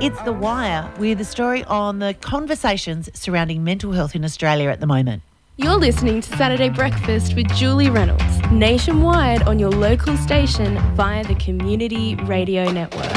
It's The Wire with a story on the conversations surrounding mental health in Australia at the moment. You're listening to Saturday Breakfast with Julie Reynolds, nationwide on your local station via the Community Radio Network.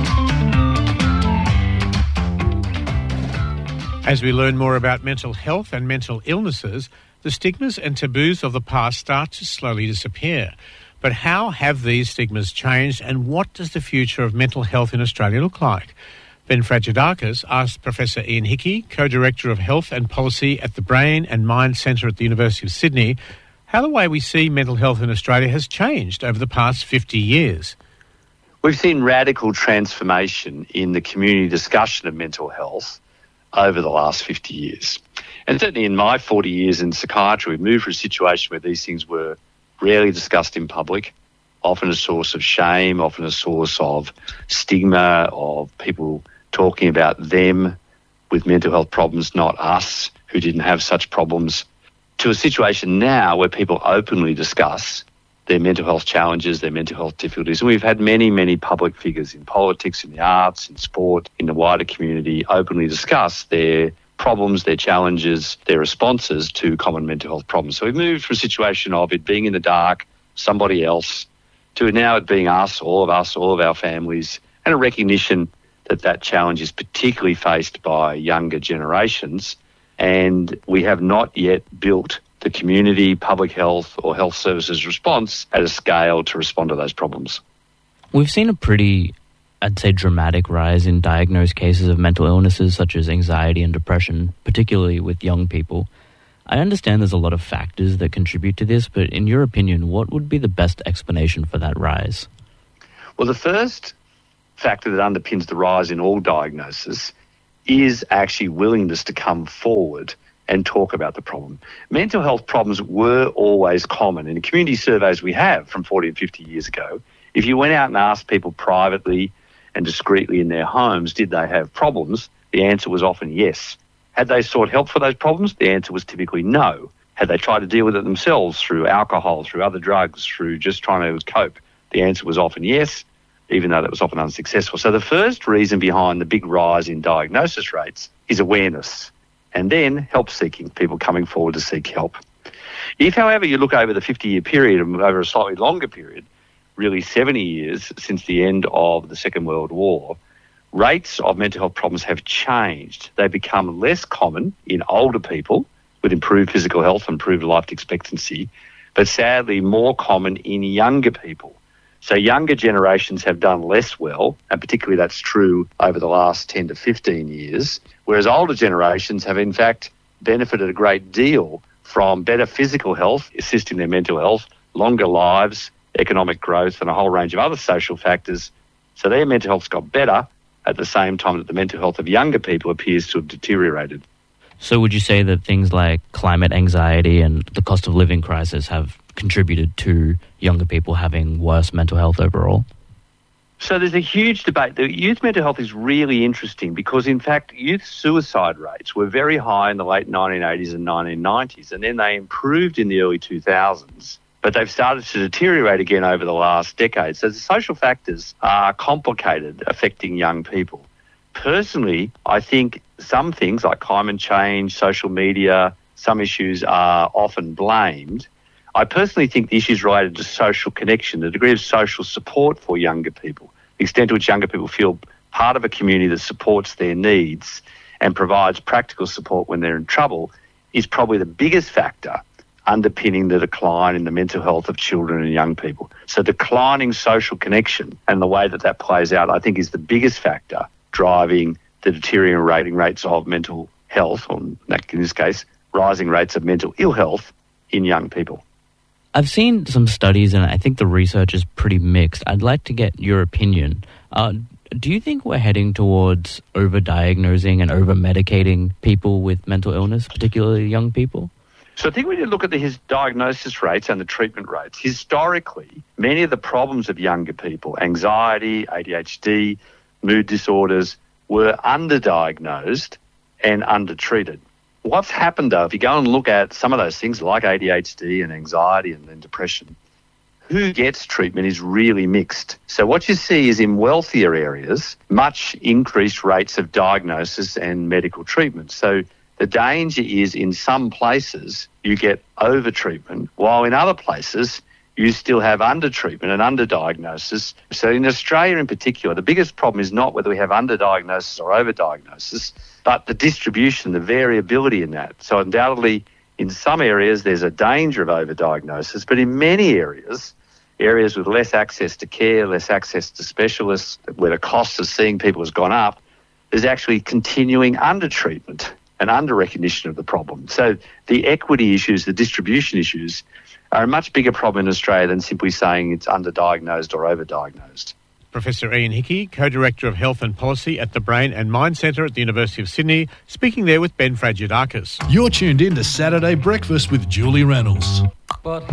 As we learn more about mental health and mental illnesses, the stigmas and taboos of the past start to slowly disappear. But how have these stigmas changed, and what does the future of mental health in Australia look like? Ben Fragedakis asked Professor Ian Hickey, Co-Director of Health and Policy at the Brain and Mind Centre at the University of Sydney, how the way we see mental health in Australia has changed over the past 50 years. We've seen radical transformation in the community discussion of mental health over the last 50 years. And certainly in my 40 years in psychiatry, we've moved from a situation where these things were rarely discussed in public, often a source of shame, often a source of stigma, of people talking about them with mental health problems, not us who didn't have such problems, to a situation now where people openly discuss their mental health challenges, their mental health difficulties. And we've had many, many public figures in politics, in the arts, in sport, in the wider community openly discuss their problems, their challenges, their responses to common mental health problems. So we've moved from a situation of it being in the dark, somebody else, to now it being us, all of our families, and a recognition that that challenge is particularly faced by younger generations. And we have not yet built the community, public health or health services response at a scale to respond to those problems. We've seen a pretty, I'd say, dramatic rise in diagnosed cases of mental illnesses such as anxiety and depression, particularly with young people. I understand there's a lot of factors that contribute to this, but in your opinion, what would be the best explanation for that rise? Well, the first factor that underpins the rise in all diagnosis is actually willingness to come forward and talk about the problem. Mental health problems were always common. In the community surveys we have from 40 and 50 years ago, if you went out and asked people privately and discreetly in their homes, did they have problems? The answer was often yes. Had they sought help for those problems? The answer was typically no. Had they tried to deal with it themselves through alcohol, through other drugs, through just trying to cope? The answer was often yes, even though that was often unsuccessful. So the first reason behind the big rise in diagnosis rates is awareness, and then help seeking, people coming forward to seek help. If, however, you look over the 50-year period and over a slightly longer period, really 70 years since the end of the Second World War, rates of mental health problems have changed. They become less common in older people with improved physical health and improved life expectancy, but sadly more common in younger people. So younger generations have done less well, and particularly that's true over the last 10 to 15 years, whereas older generations have in fact benefited a great deal from better physical health, assisting their mental health, longer lives, economic growth, and a whole range of other social factors. So their mental health's got better at the same time that the mental health of younger people appears to have deteriorated. So would you say that things like climate anxiety and the cost of living crisis have contributed to younger people having worse mental health overall? So there's a huge debate. The youth mental health is really interesting because, in fact, youth suicide rates were very high in the late 1980s and 1990s, and then they improved in the early 2000s. But they've started to deteriorate again over the last decade. So the social factors are complicated, affecting young people. Personally, I think some things like climate change, social media, some issues are often blamed. I personally think the issues related to social connection, the degree of social support for younger people, the extent to which younger people feel part of a community that supports their needs and provides practical support when they're in trouble, is probably the biggest factor underpinning the decline in the mental health of children and young people. So declining social connection and the way that that plays out, I think, is the biggest factor driving the deteriorating rates of mental health, or in this case, rising rates of mental ill health in young people. I've seen some studies and I think the research is pretty mixed. I'd like to get your opinion. Do you think we're heading towards over-diagnosing and over-medicating people with mental illness, particularly young people? So I think we need to look at his diagnosis rates and the treatment rates. Historically, many of the problems of younger people, anxiety, ADHD, mood disorders, were underdiagnosed and undertreated. What's happened, though, if you go and look at some of those things like ADHD and anxiety and then depression, who gets treatment is really mixed. So what you see is in wealthier areas, much increased rates of diagnosis and medical treatment. So the danger is in some places you get over-treatment, while in other places you still have under-treatment and under-diagnosis. So in Australia in particular, the biggest problem is not whether we have under-diagnosis or over-diagnosis, but the distribution, the variability in that. So undoubtedly, in some areas, there's a danger of overdiagnosis, but in many areas with less access to care, less access to specialists, where the cost of seeing people has gone up, there's actually continuing under-treatment and under-recognition of the problem. So the equity issues, the distribution issues, are a much bigger problem in Australia than simply saying it's underdiagnosed or overdiagnosed. Professor Ian Hickey, Co-Director of Health and Policy at the Brain and Mind Centre at the University of Sydney, speaking there with Ben Fragidakis. You're tuned in to Saturday Breakfast with Julie Reynolds. But